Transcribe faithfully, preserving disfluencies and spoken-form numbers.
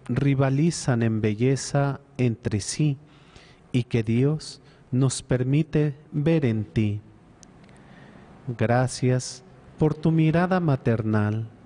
rivalizan en belleza entre sí y que Dios nos permite ver en ti. Gracias por tu mirada maternal,